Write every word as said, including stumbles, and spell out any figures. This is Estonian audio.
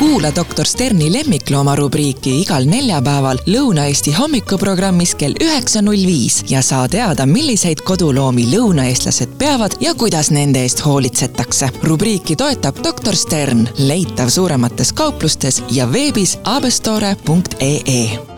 Kuula doktor Sterni lemmiklooma rubriiki igal neljapäeval Lõuna-Eesti hommikuprogrammis kell üheksa null viis ja saa teada, milliseid koduloomi lõunaeestlased peavad ja kuidas nende eest hoolitsetakse. Rubriiki toetab doktor Stern, leitav suuremates kauplustes ja veebis abestore punkt ee.